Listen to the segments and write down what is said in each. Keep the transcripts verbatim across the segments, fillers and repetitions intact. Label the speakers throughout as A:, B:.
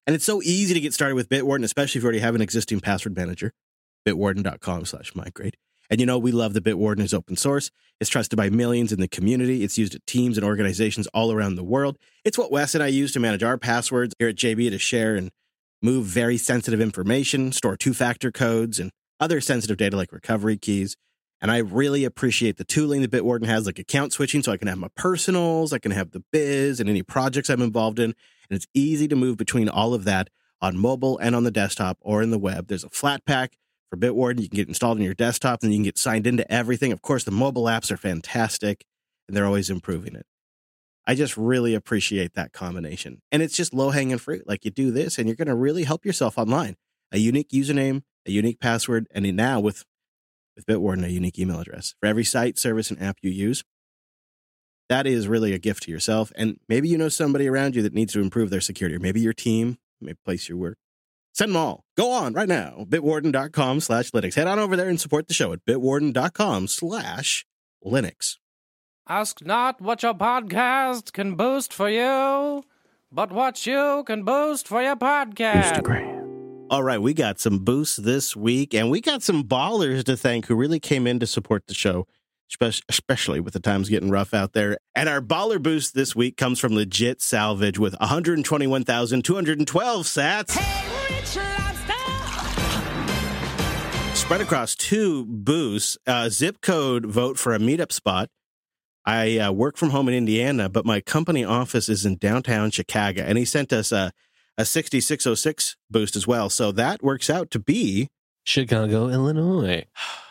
A: And it's so easy to get started with Bitwarden, especially if you already have an existing password manager. Bitwarden.com slash migrate. And you know, we love that Bitwarden is open source. It's trusted by millions in the community. It's used at teams and organizations all around the world. It's what Wes and I use to manage our passwords here at J B, to share and move very sensitive information, store two-factor codes, and other sensitive data like recovery keys. And I really appreciate the tooling that Bitwarden has, like account switching, so I can have my personals, I can have the biz and any projects I'm involved in. And it's easy to move between all of that on mobile and on the desktop or in the web. There's a flat pack for Bitwarden. You can get installed on your desktop, and you can get signed into everything. Of course, the mobile apps are fantastic, and they're always improving it. I just really appreciate that combination. And it's just low-hanging fruit. Like, you do this, and you're going to really help yourself online. A unique username, a unique password, and now with, with Bitwarden, a unique email address. For every site, service, and app you use, that is really a gift to yourself. And maybe you know somebody around you that needs to improve their security, or maybe your team, maybe place your work. Send them all. Go on right now. Bitwarden.com slash Linux. Head on over there and support the show at Bitwarden.com slash Linux.
B: Ask not what your podcast can boost for you, but what you can boost for your podcast.
C: Instagram.
A: All right, we got some boosts this week, and we got some ballers to thank who really came in to support the show, especially with the times getting rough out there. And our baller boost this week comes from Legit Salvage with one hundred twenty-one thousand two hundred twelve sats.
D: Hey, Rich Lobster!
A: Spread across two boosts. Uh, zip code vote for a meetup spot. I uh, work from home in Indiana, but my company office is in downtown Chicago. And he sent us a, a sixty-six oh six boost as well. So that works out to be
E: Chicago, Illinois.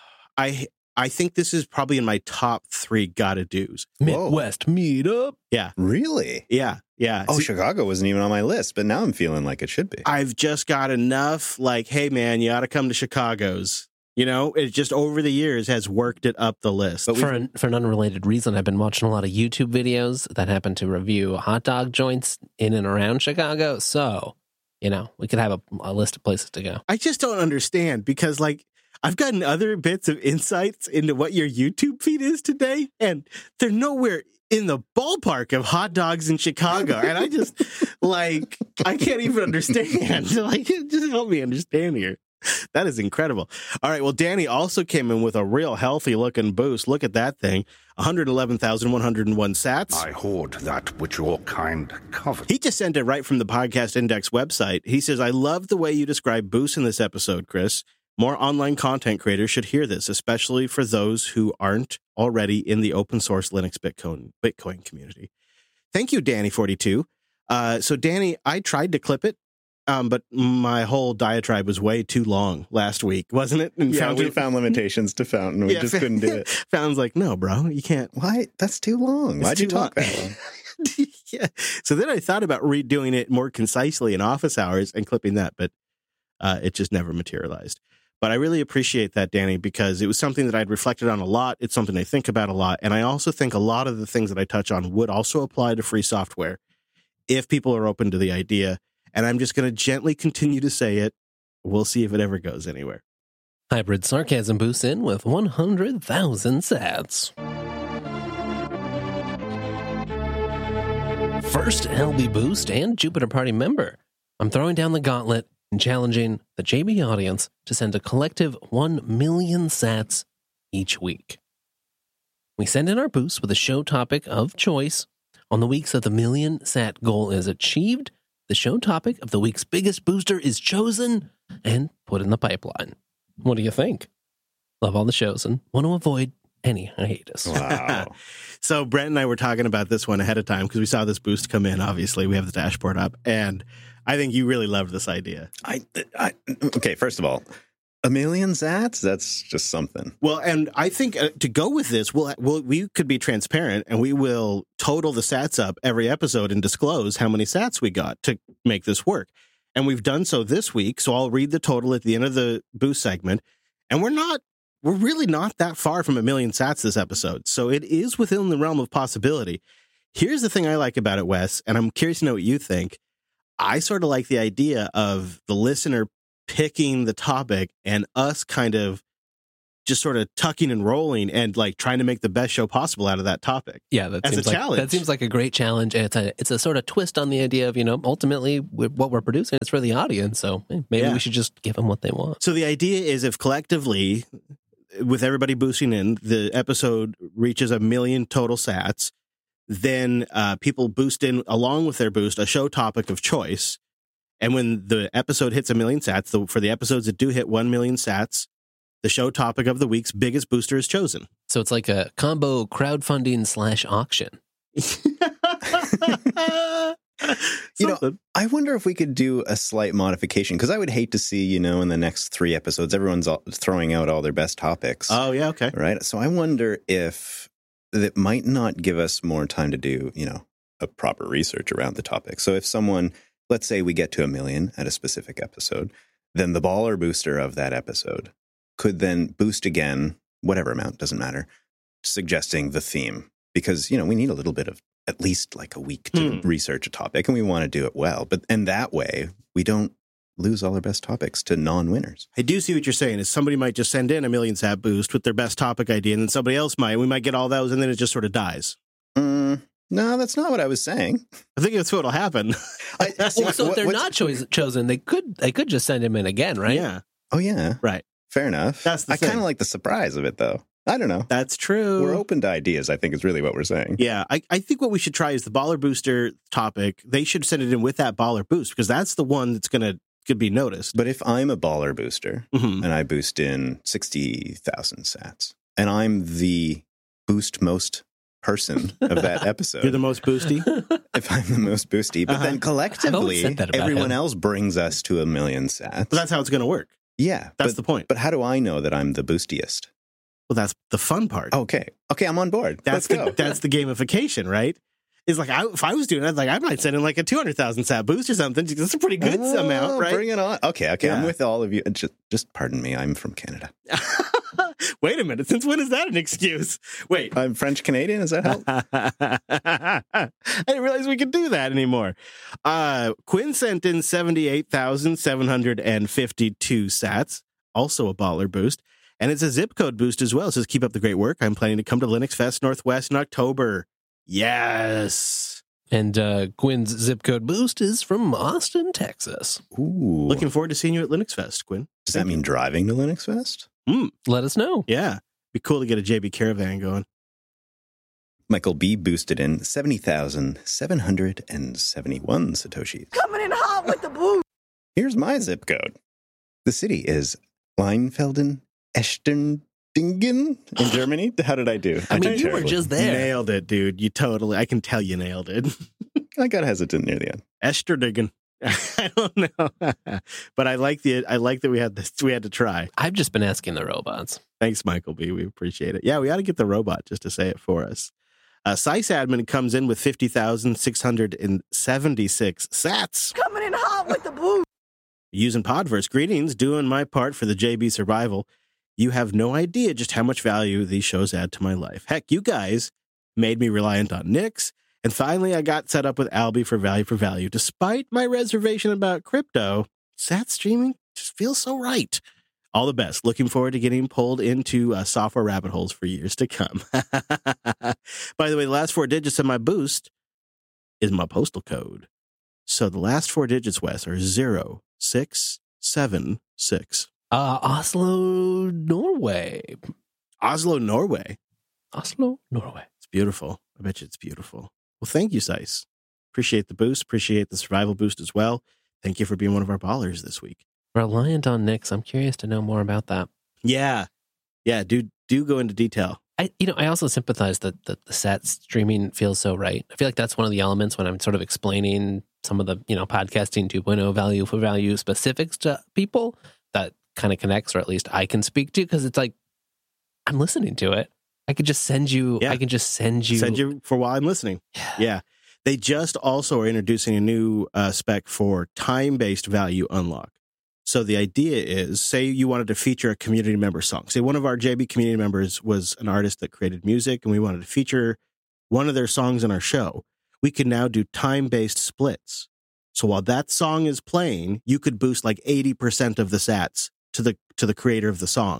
A: I I think this is probably in my top three gotta do's.
E: Midwest meetup.
A: Yeah.
C: Really?
A: Yeah. Yeah.
C: Oh,
A: See,
C: Chicago wasn't even on my list, but now I'm feeling like it should be.
A: I've just got enough, like, hey, man, you ought to come to Chicago's. You know, it just over the years has worked it up the list.
E: But for an, for an unrelated reason, I've been watching a lot of YouTube videos that happen to review hot dog joints in and around Chicago. So, you know, we could have a, a list of places to go.
A: I just don't understand because, like, I've gotten other bits of insights into what your YouTube feed is today, and they're nowhere in the ballpark of hot dogs in Chicago. And I just, like, I can't even understand. Like, just help me understand here. That is incredible. All right. Well, Danny also came in with a real healthy looking boost. Look at that thing. one hundred eleven thousand one hundred one sats.
F: I hoard that which your kind covet.
A: He just sent it right from the Podcast Index website. He says, I love the way you describe boosts in this episode, Chris. More online content creators should hear this, especially for those who aren't already in the open source Linux Bitcoin, Bitcoin community. Thank you, Danny forty-two. Uh, so, Danny, I tried to clip it. Um, but my whole diatribe was way too long last week, wasn't it? And
C: yeah,
A: Fountain,
C: we found limitations to Fountain. We
A: yeah,
C: just couldn't do it.
A: Fountain's like, no, bro, you can't.
C: Why? That's too long.
A: It's
C: Why'd you
A: too
C: talk
A: long.
C: that long?
A: Yeah. So then I thought about redoing it more concisely in office hours and clipping that, but uh, it just never materialized. But I really appreciate that, Danny, because it was something that I'd reflected on a lot. It's something I think about a lot. And I also think a lot of the things that I touch on would also apply to free software if people are open to the idea. And I'm just going to gently continue to say it. We'll see if it ever goes anywhere.
E: Hybrid Sarcasm boosts in with one hundred thousand sats. First L B boost and Jupiter Party member. I'm throwing down the gauntlet and challenging the J B audience to send a collective one million sats each week. We send in our boosts with a show topic of choice. On the weeks that the million sat goal is achieved, the show topic of the week's biggest booster is chosen and put in the pipeline. What do you think? Love all the shows and want to avoid any hiatus.
C: Wow.
A: So Brent and I were talking about this one ahead of time because we saw this boost come in. Obviously, we have the dashboard up, and I think you really loved this idea.
C: I, I okay. First of all, a million sats. That's just something.
A: Well, and I think uh, to go with this, we'll, we'll we could be transparent, and we will total the sats up every episode and disclose how many sats we got to make this work. And we've done so this week. So I'll read the total at the end of the boost segment, and we're not. We're really not that far from a million sats this episode. So it is within the realm of possibility. Here's the thing I like about it, Wes, and I'm curious to know what you think. I sort of like the idea of the listener picking the topic and us kind of just sort of tucking and rolling and like trying to make the best show possible out of that topic.
E: Yeah, that
A: As
E: seems
A: a
E: like,
A: challenge.
E: That seems like a great challenge. And it's a it's a sort of twist on the idea of, you know, ultimately we- what we're producing is for the audience. So eh, maybe
A: Yeah.
E: we should just give them what they want.
A: So the idea is if collectively, with everybody boosting in, the episode reaches a million total sats, then uh, people boost in along with their boost a show topic of choice. And when the episode hits a million sats, the, for the episodes that do hit one million sats, the show topic of the week's biggest booster is chosen.
E: So it's like a combo crowdfunding slash auction.
C: You know, I wonder if we could do a slight modification, because I would hate to see, you know, in the next three episodes, everyone's all, throwing out all their best topics.
A: Oh, yeah, okay.
C: Right. So I wonder if that might not give us more time to do, you know, a proper research around the topic. So if someone, let's say we get to a million at a specific episode, then the baller booster of that episode could then boost again, whatever amount, doesn't matter, suggesting the theme. Because, you know, we need a little bit of at least like a week to
A: Hmm.
C: research a topic, and we want to do it well. But and that way we don't lose all our best topics to non-winners.
A: I do see what you're saying is somebody might just send in a million sat boost with their best topic idea, and then somebody else might. We might get all those, and then it just sort of dies.
C: Mm, no, that's not what I was saying.
A: I think that's what'll happen.
C: I, see,
E: Well, so
C: what-
E: if they're
C: what's-
E: not choice, chosen, they could they could just send him in again, right?
A: Yeah,
C: Oh, yeah.
A: right.
C: Fair enough.
A: That's the
C: I kind
A: thing.
C: of like the surprise of it, though. I don't know.
A: That's true.
C: We're open to ideas, I think is really what we're saying.
A: Yeah, I, I think what we should try is the baller booster topic. They should send it in with that baller boost because that's the one that's gonna could be noticed.
C: But if I'm a baller booster
A: Mhm.
C: and I boost in sixty thousand sats, and I'm the boost most person of that episode,
A: You're the most boosty.
C: if I'm the most boosty, but
A: Uh-huh.
C: then collectively,
E: said that about
C: everyone
E: him.
C: else brings us to a million sats.
A: But that's how it's gonna work.
C: yeah.
A: That's
C: but,
A: the point.
C: But how do I know that I'm the boostiest?
A: Well, that's the fun part.
C: Okay. Okay, I'm on board.
A: that's
C: Let's
A: the
C: go.
A: that's the gamification, right? It's like I, if I was doing it, like I might send in like a two hundred thousand sat boost or something. That's a pretty good
C: Oh,
A: amount, right?
C: Bring it on. Okay, okay. I'm
A: Yeah.
C: with all of you. Just, just pardon me. I'm from Canada.
A: Wait a minute. Since when is that an excuse? Wait.
C: I'm French Canadian. Does that help?
A: I didn't realize we could do that anymore. Uh, Quinn sent in seventy-eight thousand seven hundred fifty-two sats, also a baller boost. And it's a zip code boost as well. It says, keep up the great work. I'm planning to come to Linux Fest Northwest in October. Yes.
E: And uh, Quinn's zip code boost is from Austin, Texas.
C: Ooh.
A: Looking forward to seeing you at Linux Fest, Quinn.
C: Does that mean driving to Linux Fest?
E: Let us know.
A: Yeah. Be cool to get a J B Caravan going.
C: Michael B boosted in seventy thousand seven hundred seventy-one Satoshis.
D: Coming in hot with the boost.
C: Here's my zip code. The city is Leinfelden, Echterdingen in Germany. How did I do?
E: I mean,
C: did
E: you were
C: terribly.
E: just there.
A: Nailed it, dude. You totally, I can tell you nailed it.
C: I got hesitant near the end.
A: Esterdigan. I don't know. But I like the, I like that we had this, we had to try.
E: I've just been asking the robots.
A: Thanks, Michael B. We appreciate it. Yeah, we ought to get the robot just to say it for us. Uh, sysadmin comes in with fifty thousand six hundred seventy-six sats.
D: Coming in hot with the boost.
A: Using Podverse. Greetings, doing my part for the J B survival. You have no idea just how much value these shows add to my life. Heck, you guys made me reliant on Nix. And finally, I got set up with Alby for value for value. Despite my reservation about crypto, sat streaming just feels so right. All the best. Looking forward to getting pulled into uh, software rabbit holes for years to come. By the way, the last four digits of my boost is my postal code. So the last four digits, Wes, are zero six seven six.
E: Uh, Oslo, Norway.
A: Oslo, Norway.
E: Oslo, Norway.
A: It's beautiful. I bet you it's beautiful. Well, thank you, Sice. Appreciate the boost. Appreciate the survival boost as well. Thank you for being one of our ballers this week.
E: Reliant on Nix. I'm curious to know more about that.
A: Yeah. Yeah, do do go into detail.
E: I, you know, I also sympathize that, that the sat streaming feels so right. I feel like that's one of the elements when I'm sort of explaining some of the, you know, podcasting two point oh value for value specifics to people that kind of connects, or at least I can speak to, because it's like, I'm listening to it. I could just send you,
A: Yeah.
E: I can just send you.
A: Send you for while I'm listening.
E: Yeah.
A: Yeah. They just also are introducing a new uh, spec for time-based value unlock. So the idea is, say you wanted to feature a community member song. Say one of our J B community members was an artist that created music, and we wanted to feature one of their songs in our show. We could now do time-based splits. So while that song is playing, you could boost like eighty percent of the sats to the to the creator of the song.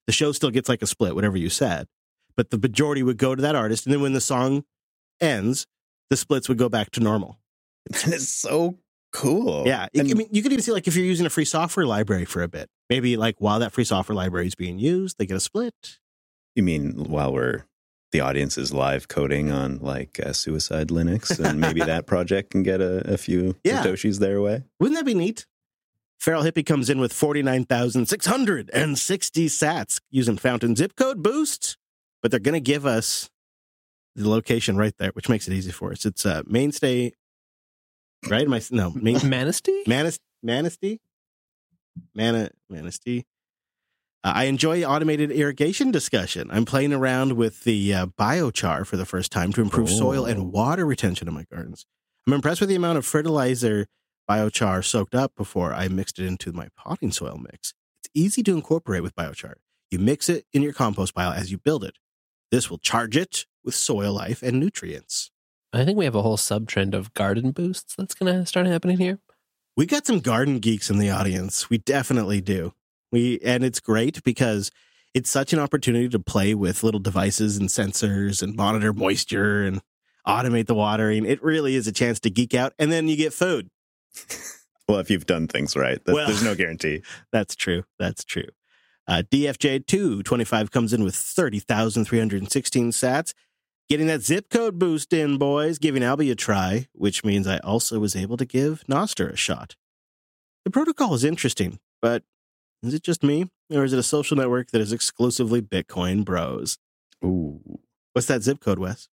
A: The show still gets like a split, whatever you said, but the majority would go to that artist. And then when the song ends, the splits would go back to normal.
C: That is so cool.
A: Yeah.
C: And
A: I mean, you could even see like if you're using a free software library for a bit, maybe like while that free software library is being used, they get a split.
C: you mean while we're the audience is live coding on like uh, Suicide Linux, and maybe that project can get a, a few
A: Yeah.
C: Satoshis their way?
A: Wouldn't that be neat? Feral Hippie comes in with forty-nine thousand six hundred sixty sats using Fountain zip code boost, but they're going to give us the location right there, which makes it easy for us. It's uh, Mainstay, right? Am I, no, main,
E: Manistee?
A: Manis, Manistee? Mana, Manistee? Uh, I enjoy automated irrigation discussion. I'm playing around with the uh, biochar for the first time to improve
C: Oh.
A: soil and water retention in my gardens. I'm impressed with the amount of fertilizer biochar soaked up before I mixed it into my potting soil mix. It's easy to incorporate with biochar. You mix it in your compost pile as you build it. This will charge it with soil life and nutrients.
E: I think we have a whole sub-trend of garden boosts that's going to start happening here.
A: We got some garden geeks in the audience. We definitely do. We and it's great because it's such an opportunity to play with little devices and sensors and monitor moisture and automate the watering. It really is a chance to geek out, and then you get food.
C: Well, if you've done things right, that,
A: Well-
C: there's no guarantee.
A: That's true. That's true. Uh, D F J two twenty-five comes in with thirty thousand three hundred sixteen sats. Getting that zip code boost in, boys. Giving Albie a try, which means I also was able to give Nostr a shot. The protocol is interesting, but is it just me? Or is it a social network that is exclusively Bitcoin bros?
C: Ooh.
A: What's that zip code, Wes?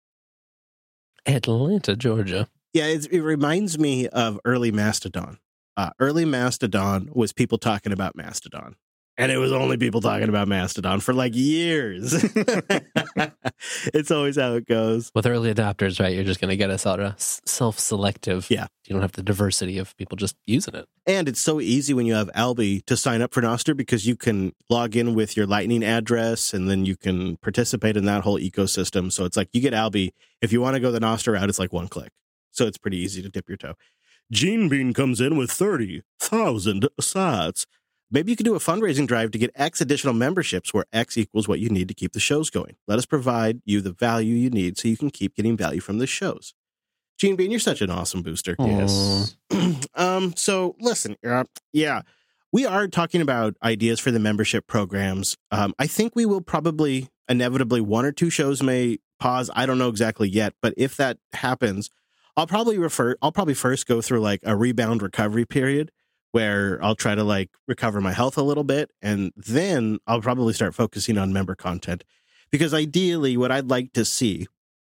E: Atlanta, Georgia.
A: Yeah, it's, it reminds me of early Mastodon. Uh, early Mastodon was people talking about Mastodon. And it was only people talking about Mastodon for like years. It's always how it goes.
E: With early adopters, right? You're just going to get us out of self-selective.
A: Yeah.
E: You don't have the diversity of people just using it.
A: And it's so easy when you have Albie to sign up for Nostr because you can log in with your Lightning address and then you can participate in that whole ecosystem. So it's like you get Albie. If you want to go the Nostr route, it's like one click. So it's pretty easy to dip your toe. Gene Bean comes in with thirty thousand sats. Maybe you could do a fundraising drive to get X additional memberships where X equals what you need to keep the shows going. Let us provide you the value you need so you can keep getting value from the shows. Gene Bean, you're such an awesome booster.
C: Yes.
A: um. So listen, uh, yeah, we are talking about ideas for the membership programs. Um, I think we will probably inevitably one or two shows may pause. I don't know exactly yet, but if that happens, I'll probably refer. I'll probably first go through like a rebound recovery period where I'll try to like recover my health a little bit, and then I'll probably start focusing on member content because ideally, what I'd like to see,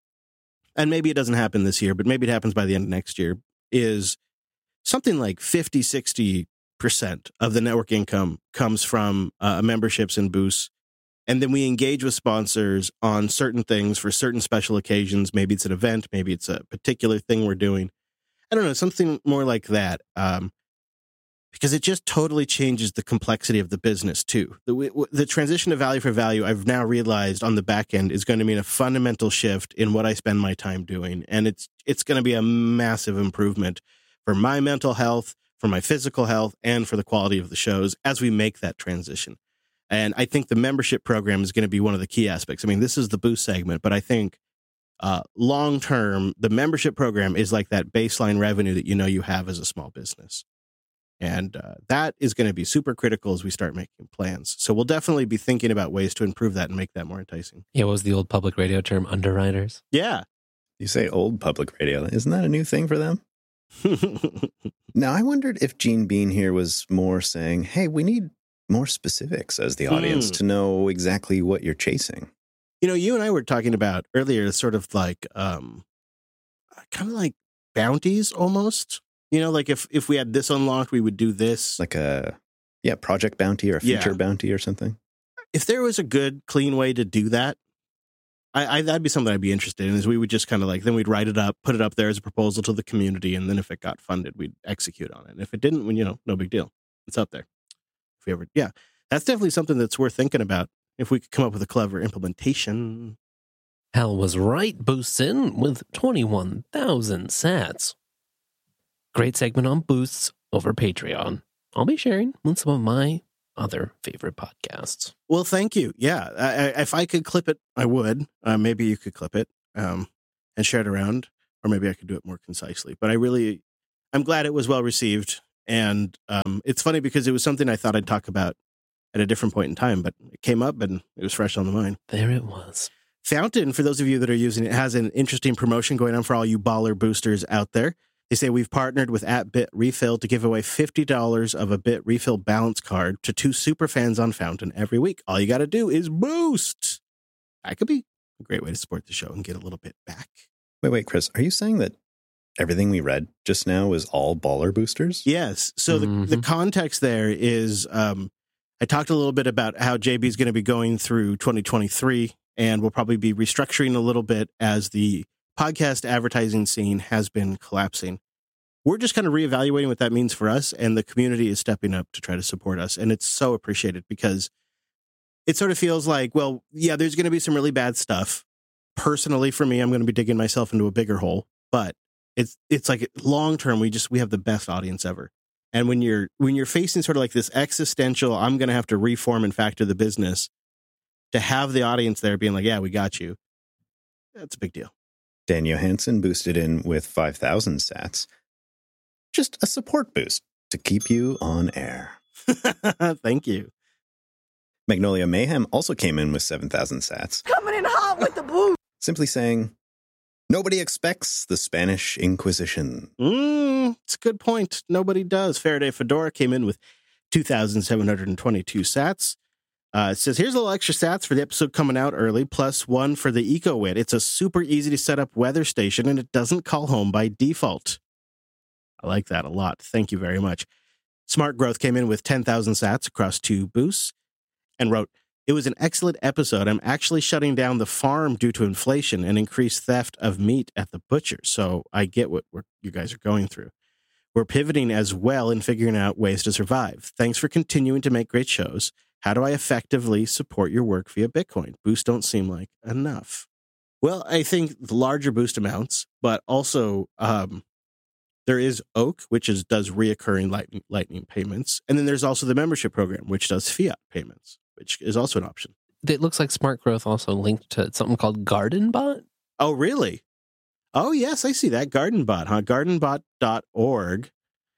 A: and maybe it doesn't happen this year, but maybe it happens by the end of next year, is something like fifty, sixty percent of the network income comes from uh, memberships and boosts. And then we engage with sponsors on certain things for certain special occasions. Maybe it's an event. Maybe it's a particular thing we're doing. I don't know, something more like that. Um, because it just totally changes the complexity of the business too. The, the transition to value for value, I've now realized on the back end is going to mean a fundamental shift in what I spend my time doing. And it's, it's going to be a massive improvement for my mental health, for my physical health, and for the quality of the shows as we make that transition. And I think the membership program is going to be one of the key aspects. I mean, this is the boost segment, but I think uh, long term, the membership program is like that baseline revenue that you know you have as a small business. And uh, that is going to be super critical as we start making plans. So we'll definitely be thinking about ways to improve that and make that more enticing.
E: Yeah, what was the old public radio term? Underwriters?
A: Yeah.
C: You say old public radio. Isn't that a new thing for them? Now, I wondered if Gene Bean here was more saying, hey, we need more specifics as the audience
A: Hmm.
C: to know exactly what you're chasing.
A: You know, you and I were talking about earlier, sort of like, um, kind of like bounties almost. You know, like if, if we had this unlocked, we would do this.
C: Like a, yeah, project bounty or a feature
A: Yeah.
C: bounty or something.
A: If there was a good, clean way to do that, I, I that'd be something I'd be interested in. Is we would just kind of like, then we'd write it up, put it up there as a proposal to the community, and then if it got funded, we'd execute on it. And if it didn't, well, you know, no big deal. It's up there. If we ever, yeah, that's definitely something that's worth thinking about. If we could come up with a clever implementation.
E: Hal was right, boosts in with twenty-one thousand sats. Great segment on boosts over Patreon. I'll be sharing with some of my other favorite podcasts.
A: Well, thank you. Yeah, I, I, if I could clip it, I would. Uh, maybe you could clip it um, and share it around, or maybe I could do it more concisely. But I really, I'm glad it was well received. And um, it's funny because it was something I thought I'd talk about at a different point in time, but it came up and it was fresh on the mind.
E: There it was.
A: Fountain, for those of you that are using it, has an interesting promotion going on for all you baller boosters out there. They say we've partnered with at Bit Refill to give away fifty dollars of a Bit Refill balance card to two super fans on Fountain every week. All you got to do is boost. That could be a great way to support the show and get a little bit back.
C: Wait, wait, Chris, are you saying that everything we read just now is all baller boosters?
A: Yes. So
E: Mm-hmm.
A: the, the context there is um, I talked a little bit about how J B is going to be going through twenty twenty-three, and we'll probably be restructuring a little bit as the podcast advertising scene has been collapsing. We're just kind of reevaluating what that means for us, and the community is stepping up to try to support us. And it's so appreciated because it sort of feels like, well, yeah, there's going to be some really bad stuff. Personally, for me, I'm going to be digging myself into a bigger hole, but it's it's like long term, we just we have the best audience ever. And when you're when you're facing sort of like this existential, I'm going to have to reform and factor the business, to have the audience there being like, yeah, we got you. That's a big deal.
C: Dan Johansson boosted in with five thousand sats. Just a support boost to keep you on air.
A: Thank you.
C: Magnolia Mayhem also came in with seven thousand sats,
D: Coming in hot with the boost.
C: simply saying, nobody expects the Spanish Inquisition.
A: Mm, it's a good point. Nobody does. Faraday Fedora came in with two thousand seven hundred twenty-two sats. Uh, it says, here's a little extra sats for the episode coming out early, plus one for the EcoWit. It's a super easy to set up weather station, and it doesn't call home by default. I like that a lot. Thank you very much. Smart Growth came in with ten thousand sats across two boosts and wrote, it was an excellent episode. I'm actually shutting down the farm due to inflation and increased theft of meat at the butcher. So I get what we're, you guys are going through. We're pivoting as well and figuring out ways to survive. Thanks for continuing to make great shows. How do I effectively support your work via Bitcoin? Boosts don't seem like enough. Well, I think the larger boost amounts, but also um, there is Oak, which is does reoccurring lightning, lightning payments. And then there's also the membership program, which does fiat payments, which is also an option.
E: It looks like Smart Growth also linked to something called GardenBot.
A: Oh, really? Oh, yes, I see that. GardenBot, huh? gardenbot dot org.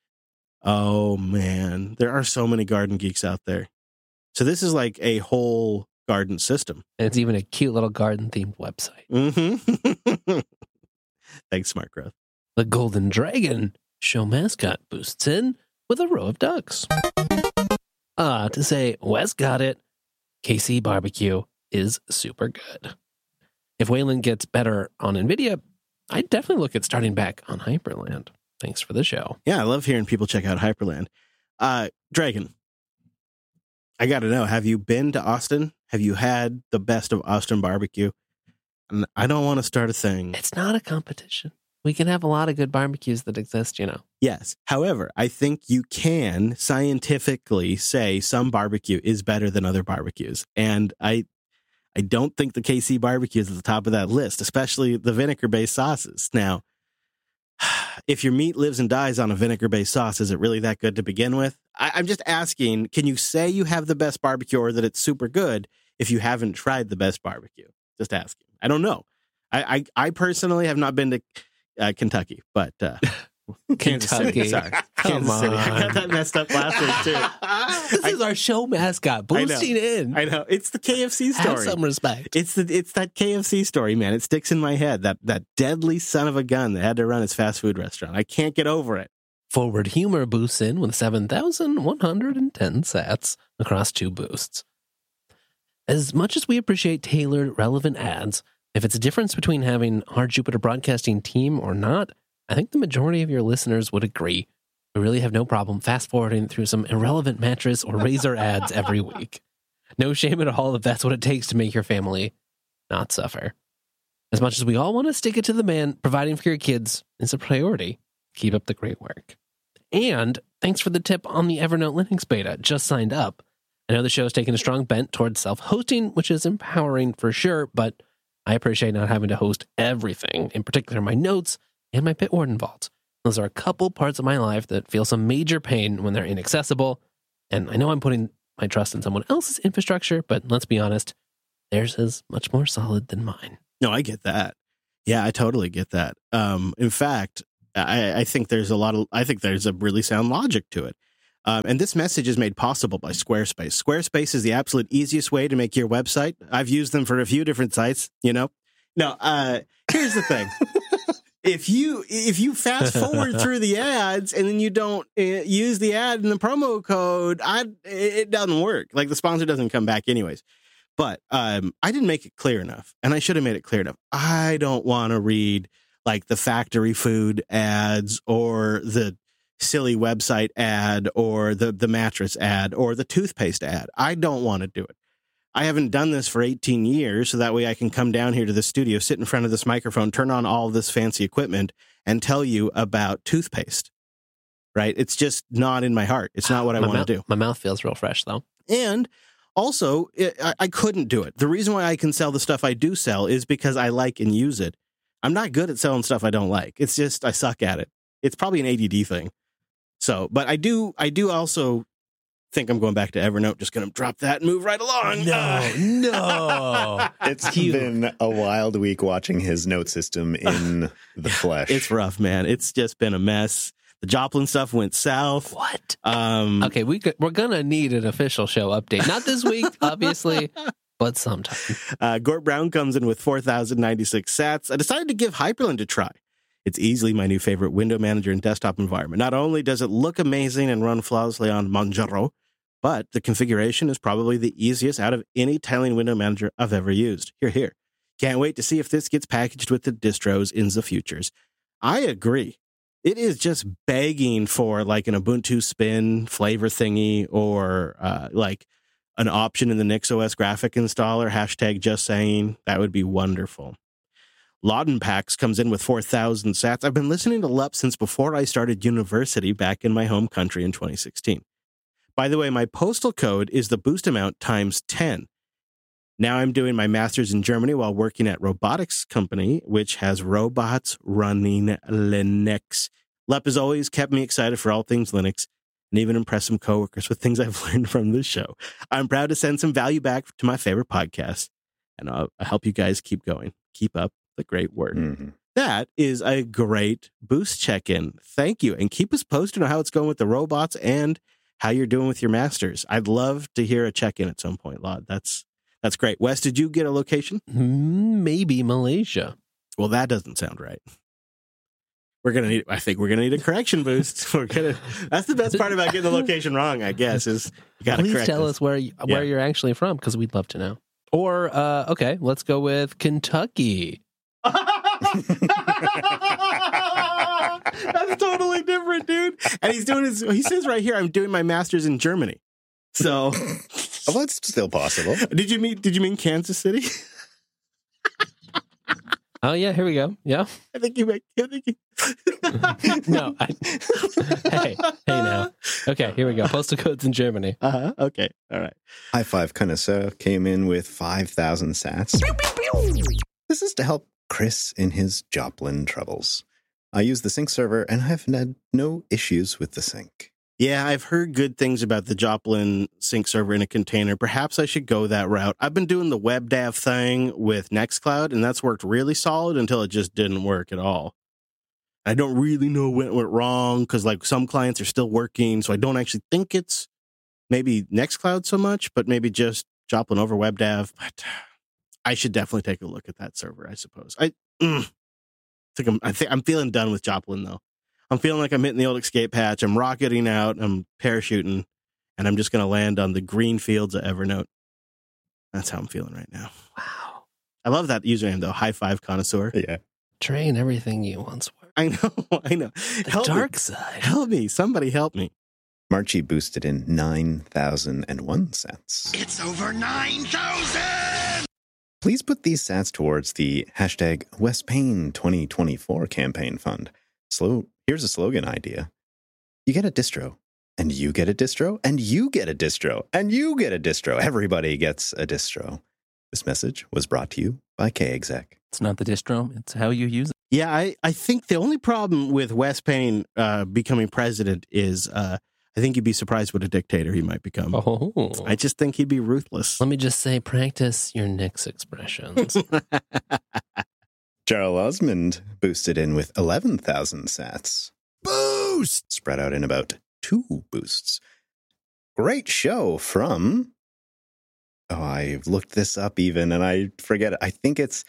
A: Oh, man. There are so many garden geeks out there. So this is like a whole garden system.
E: And it's even a cute little garden-themed website.
A: Mm-hmm. Thanks, Smart Growth.
E: The Golden Dragon show mascot boosts in with a row of ducks. Ah, to say Wes got it, K C Barbecue is super good. If Wayland gets better on NVIDIA, I'd definitely look at starting back on Hyperland. Thanks for the show.
A: Yeah, I love hearing people check out Hyperland. Uh, Dragon, I got to know, have you been to Austin? Have you had the best of Austin barbecue? And I don't want to start a thing.
E: It's not a competition. We can have a lot of good barbecues that exist, you know.
A: Yes. However, I think you can scientifically say some barbecue is better than other barbecues. And I I don't think the K C barbecue is at the top of that list, especially the vinegar-based sauces. Now, if your meat lives and dies on a vinegar-based sauce, is it really that good to begin with? I, I'm just asking, can you say you have the best barbecue or that it's super good if you haven't tried the best barbecue? Just asking. I don't know. I, I, I personally have not been to uh, Kentucky, but uh, Kansas City.
E: Kentucky.
A: Sorry.
E: Come
A: Kansas City. I got
E: on.
A: that messed up last week, too.
E: This is our show mascot boosting in.
A: I know. It's the K F C story.
E: Have some respect.
A: It's the it's that K F C story, man. It sticks in my head. That that deadly son of a gun that had to run his fast food restaurant. I can't get over it.
E: Forward Humor boosts in with seven thousand one hundred ten sats across two boosts. As much as we appreciate tailored, relevant ads, if it's a difference between having our Jupiter Broadcasting team or not, I think the majority of your listeners would agree. We really have no problem fast-forwarding through some irrelevant mattress or razor ads every week. No shame at all if that's what it takes to make your family not suffer. As much as we all want to stick it to the man, providing for your kids is a priority. Keep up the great work. And thanks for the tip on the Evernote Linux beta. Just signed up. I know the show's taken a strong bent towards self-hosting, which is empowering for sure, but I appreciate not having to host everything, in particular my notes and my Bitwarden vault. Those are a couple parts of my life that feel some major pain when they're inaccessible, and I know I'm putting my trust in someone else's infrastructure, but let's be honest, theirs is much more solid than mine.
A: No, I get that. Yeah, I totally get that. Um, in fact, I, I think there's a lot of, I think there's a really sound logic to it. Um, and this message is made possible by Squarespace. Squarespace is the absolute easiest way to make your website. I've used them for a few different sites, you know. No, uh, here's the thing. If you if you fast forward through the ads and then you don't uh, use the ad and the promo code, I it doesn't work. Like the sponsor doesn't come back anyways. But um, I didn't make it clear enough, and I should have made it clear enough. I don't want to read like the factory food ads or the silly website ad or the the mattress ad or the toothpaste ad. I don't want to do it. I haven't done this for eighteen years, so that way I can come down here to the studio, sit in front of this microphone, turn on all this fancy equipment, and tell you about toothpaste. Right? It's just not in my heart. It's not what I want to do.
E: My mouth feels real fresh, though.
A: And also, it, I, I couldn't do it. The reason why I can sell the stuff I do sell is because I like and use it. I'm not good at selling stuff I don't like. It's just I suck at it. It's probably an A D D thing. So, but I do, I do also think I'm going back to Evernote. Just going to drop that and move right along.
E: No,
A: Uh,
E: no.
C: It's been a wild week watching his note system in the flesh.
A: It's rough, man. It's just been a mess. The Joplin stuff went south.
E: What?
A: Um,
E: Okay, we could, we're going to need an official show update. Not this week, obviously, but sometime.
A: uh, Gort Brown comes in with four thousand ninety-six sats. I decided to give Hyperland a try. It's easily my new favorite window manager and desktop environment. Not only does it look amazing and run flawlessly on Manjaro, but the configuration is probably the easiest out of any tiling window manager I've ever used. Here, here. Can't wait to see if this gets packaged with the distros in the futures. I agree. It is just begging for like an Ubuntu spin flavor thingy or uh, like an option in the NixOS graphic installer. Hashtag just saying. That would be wonderful. Laudenpax comes in with four thousand sats. I've been listening to L U P since before I started university back in my home country in twenty sixteen. By the way, my postal code is the boost amount times ten. Now I'm doing my master's in Germany while working at robotics company, which has robots running Linux. L U P has always kept me excited for all things Linux and even impressed some coworkers with things I've learned from this show. I'm proud to send some value back to my favorite podcast, and I'll, I'll help you guys keep going. Keep up the great work.
C: Mm-hmm.
A: That is a great boost check-in. Thank you. And keep us posted on how it's going with the robots and how you're doing with your masters. I'd love to hear a check-in at some point, Laud. That's that's great. Wes, did you get a location?
E: Maybe Malaysia.
A: Well, that doesn't sound right. We're gonna need. I think we're gonna need a correction boost. We're gonna. That's the best part about getting the location wrong, I guess, is you gotta
E: Please
A: correct
E: tell
A: us.
E: us where you, where
A: Yeah.
E: you're actually from, because we'd love to know. Or, uh, okay, let's go with Kentucky.
A: That's totally different, dude. And he's doing his. He says right here, I'm doing my master's in Germany. So,
C: Well, that's still possible.
A: did you mean? Did you mean Kansas City?
E: Oh, yeah, here we go. Yeah.
A: I think you meant. I think you,
E: No. I, hey, hey now. Okay, here we go. Postal codes in Germany.
A: Uh huh. Okay. All right.
C: High Five Connoisseur came in with five thousand sats. This is to help Chris in his Joplin troubles. I use the sync server and have had no issues with the sync.
A: Yeah, I've heard good things about the Joplin sync server in a container. Perhaps I should go that route. I've been doing the WebDAV thing with Nextcloud, and that's worked really solid until it just didn't work at all. I don't really know what went wrong because, like, some clients are still working, so I don't actually think it's maybe Nextcloud so much, but maybe just Joplin over WebDAV. But I should definitely take a look at that server, I suppose. I mm, think I'm, I think I'm feeling done with Joplin, though. I'm feeling like I'm hitting the old escape hatch. I'm rocketing out. I'm parachuting, and I'm just going to land on the green fields of Evernote. That's how I'm feeling right now.
E: Wow.
A: I love that username, though. High Five Connoisseur.
C: Yeah.
E: Train everything you once were.
A: I know. I know.
E: The
A: Help
E: dark
A: me.
E: side.
A: Help me. Somebody help me.
C: Marchie boosted in nine thousand one sats.
F: It's over nine thousand!
C: Please put these sats towards the hashtag West Payne twenty twenty-four campaign fund. Slow. Here's a slogan idea. You get a distro, and you get a distro, and you get a distro, and you get a distro. Everybody gets a distro. This message was brought to you by K-Exec.
G: It's not the distro, it's how you use it.
A: Yeah, I, I think the only problem with Wes Payne uh, becoming president is uh, I I think you'd be surprised what a dictator he might become.
E: Oh.
A: I just think he'd be ruthless.
E: Let me just say, practice your next expressions.
C: Jarl Osmond boosted in with eleven thousand sats. Boost! Spread out in about two boosts. Great show from... Oh, I looked this up even, and I forget it. I think it's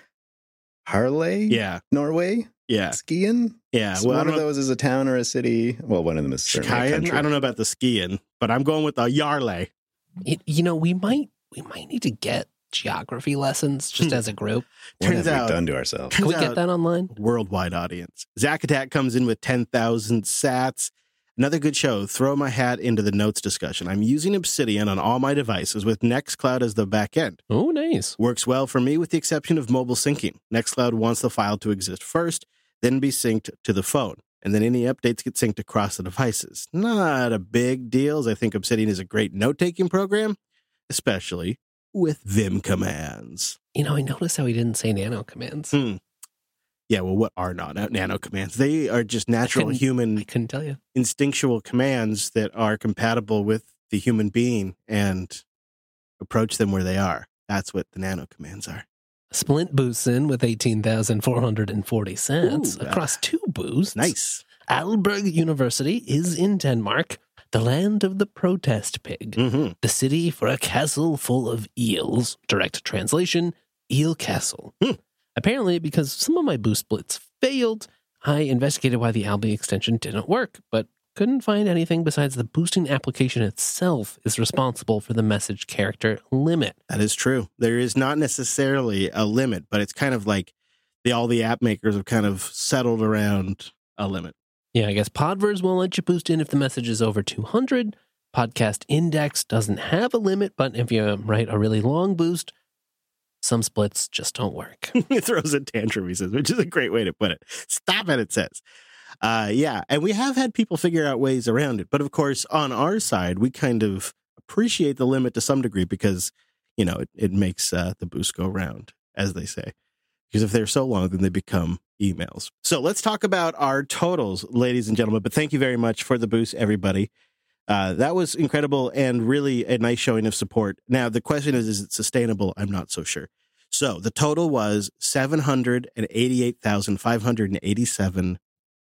C: Harley,
A: Yeah,
C: Norway,
A: yeah,
C: skiing.
A: yeah.
C: So
A: Well, I
C: one
A: don't
C: of
A: know,
C: those is a town or a city. Well, one of them is certainly a
A: Skiing?
C: country.
A: I don't know about the skiing, but I'm going with the Yarley.
E: It, you know, we might we might need to get geography lessons just
A: Hmm.
E: as a group.
C: What
A: Turns
C: have
A: out-
C: we done to ourselves?
E: Can we
A: Turns
E: get
A: out-
E: that online?
A: Worldwide audience. Zack Attack comes in with ten thousand sats. Another good show. Throw my hat into the notes discussion. I'm using Obsidian on all my devices with Nextcloud as the back end.
E: Oh, nice.
A: Works well for me with the exception of mobile syncing. Nextcloud wants the file to exist first, then be synced to the phone. And then any updates get synced across the devices. Not a big deal, as I think Obsidian is a great note-taking program, especially with Vim commands.
E: You know, I noticed how he didn't say nano commands.
A: Hmm. Yeah, well, what are not nano commands? They are just natural
E: couldn't-
A: human
E: I couldn't tell you.
A: instinctual commands that are compatible with the human being and approach them where they are. That's what the nano commands are.
E: Splint boosts in with eighteen thousand four hundred forty cents
A: Ooh, uh,
E: across two boosts.
A: Nice.
E: Aalborg University is in Denmark, the land of the protest pig,
A: Mm-hmm.
E: the city for a castle full of eels. Direct translation, Eel Castle.
A: Hmm.
E: Apparently, because some of my boost splits failed, I investigated why the Albi extension didn't work, but couldn't find anything besides the boosting application itself is responsible for the message character limit.
A: That is true. There is not necessarily a limit, but it's kind of like the all the app makers have kind of settled around a limit.
E: Yeah, I guess Podverse won't let you boost in if the message is over two hundred. Podcast Index doesn't have a limit, but if you write a really long boost, some splits just don't work.
A: It throws a tantrum, he says, which is a great way to put it. Stop it, it says. Uh, yeah, and we have had people figure out ways around it. But of course, on our side, we kind of appreciate the limit to some degree because, you know, it, it makes uh, the boost go round, as they say. Because if they're so long, then they become emails. So let's talk about our totals, ladies and gentlemen. But thank you very much for the boost, everybody. Uh, that was incredible and really a nice showing of support. Now, the question is, is it sustainable? I'm not so sure. So the total was seven hundred eighty-eight thousand five hundred eighty-seven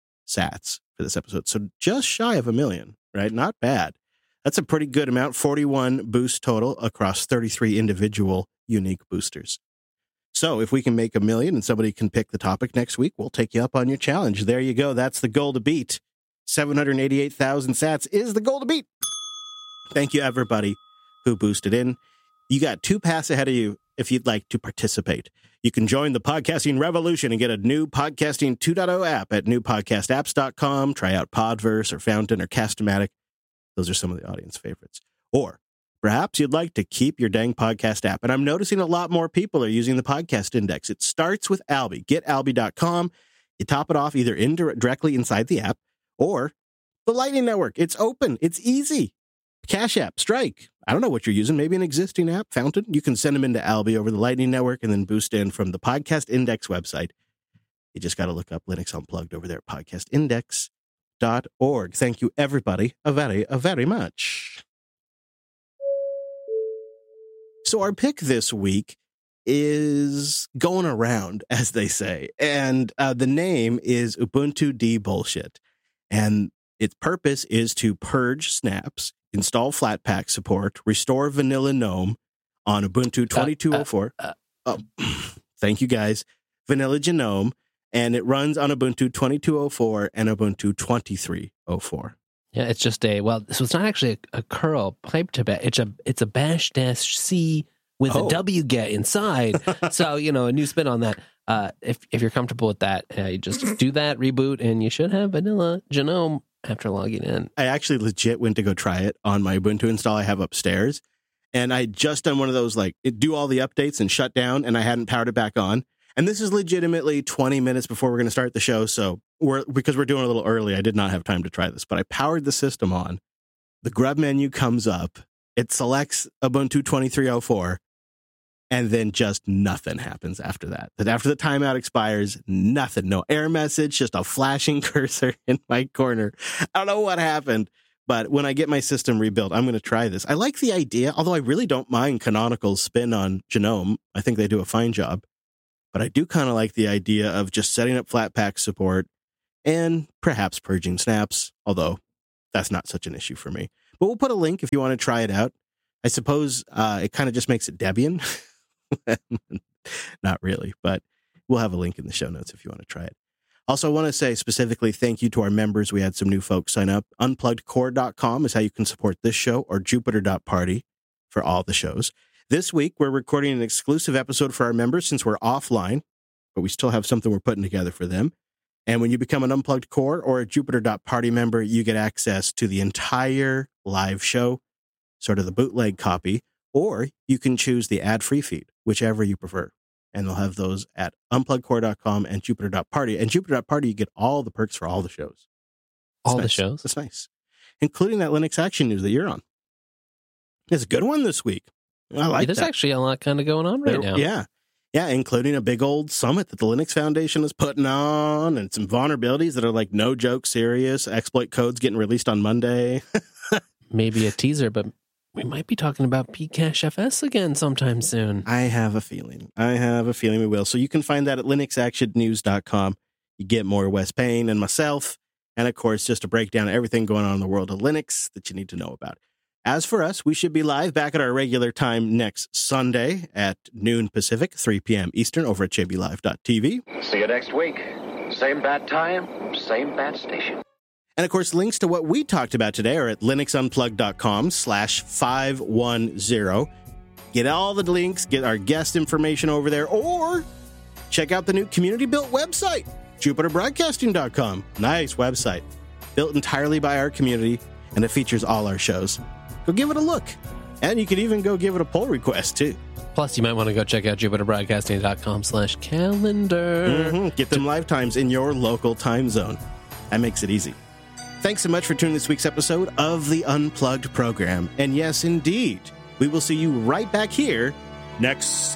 A: sats for this episode. So just shy of a million, right? Not bad. That's a pretty good amount. forty-one boosts total across thirty-three individual unique boosters. So if we can make a million and somebody can pick the topic next week, we'll take you up on your challenge. There you go. That's the goal to beat. seven hundred eighty-eight thousand sats is the goal to beat. Thank you, everybody who boosted in. You got two paths ahead of you if you'd like to participate. You can join the podcasting revolution and get a new Podcasting two point oh app at new podcast apps dot com. Try out Podverse or Fountain or Cast-O-Matic. Those are some of the audience favorites. Or perhaps you'd like to keep your dang podcast app. And I'm noticing a lot more people are using the podcast index. It starts with Albi. Get albi dot com. You top it off either indir- directly inside the app or the Lightning Network. It's open. It's easy. Cash App, Strike. I don't know what you're using. Maybe an existing app, Fountain. You can send them into Albi over the Lightning Network and then boost in from the Podcast Index website. You just got to look up Linux Unplugged over there at podcast index dot org. Thank you, everybody, a very, a very much. So our pick this week is going around, as they say, and uh, the name is Ubuntu D Bullshit, and its purpose is to purge snaps, install Flatpak support, restore Vanilla GNOME on Ubuntu twenty-two oh four.
E: Uh, uh, uh.
A: Oh, thank you guys. Vanilla GNOME, and it runs on Ubuntu twenty-two oh four and Ubuntu twenty-three oh four.
E: Yeah, it's just a, well, so it's not actually a, a curl pipe to bash. It's a, it's a bash dash C with
A: Oh.
E: a wget inside. So, you know, a new spin on that. Uh, if, if you're comfortable with that, uh, you just do that, reboot, and you should have Vanilla GNOME after logging in.
A: I actually legit went to go try it on my Ubuntu install I have upstairs. And I just done one of those, like, it do all the updates and shut down, and I hadn't powered it back on. And this is legitimately twenty minutes before we're going to start the show. So we're, because we're doing it a little early, I did not have time to try this, but I powered the system on. The grub menu comes up. It selects Ubuntu twenty-three oh four. And then just nothing happens after that. That after the timeout expires, nothing. No error message, just a flashing cursor in my corner. I don't know what happened, But when I get my system rebuilt, I'm going to try this. I like the idea, although I really don't mind Canonical's spin on Genome. I think they do a fine job. But I do kind of like the idea of just setting up Flatpak support and perhaps purging snaps, although that's not such an issue for me. But we'll put a link if you want to try it out. I suppose uh, it kind of just makes it Debian. Not really, but we'll have a link in the show notes if you want to try it. Also, I want to say specifically thank you to our members. We had some new folks sign up. unplugged core dot com is how you can support this show, or jupiter dot party for all the shows. This week, we're recording an exclusive episode for our members since we're offline, but we still have something we're putting together for them. And when you become an Unplugged Core or a jupiter dot party member, you get access to the entire live show, sort of the bootleg copy, or you can choose the ad-free feed, whichever you prefer. And they'll have those at unplugged core dot com and jupiter dot party. And jupiter dot party, you get all the perks for all the shows.
E: All
A: nice.
E: the shows?
A: That's nice. Including that Linux Action News that you're on. It's a good one this week. I like
E: yeah, there's
A: that.
E: actually a lot kind of going on right
A: there,
E: now.
A: Yeah. Yeah, including a big old summit that the Linux Foundation is putting on, and some vulnerabilities that are like no joke serious. Exploit codes getting released on Monday.
E: Maybe a teaser, but we might be talking about Pcache F S again sometime soon.
A: I have a feeling. I have a feeling we will. So you can find that at linux action news dot com. You get more Wes Payne and myself, and of course, just a breakdown of everything going on in the world of Linux that you need to know about. As for us, we should be live back at our regular time next Sunday at noon Pacific, three p.m. Eastern over at j b live dot t v.
H: See you next week. Same bat time, same bat station.
A: And of course, links to what we talked about today are at linuxunplugged.com slash 510. Get all the links, get our guest information over there, or check out the new community-built website, jupiter broadcasting dot com. Nice website. Built entirely by our community, and it features all our shows. Go give it a look. And you could even go give it a pull request, too.
E: Plus, you might want to go check out jupiter broadcasting dot com slash calendar.
A: Mm-hmm. Get them live times in your local time zone. That makes it easy. Thanks so much for tuning this week's episode of the Unplugged program. And yes, indeed, we will see you right back here next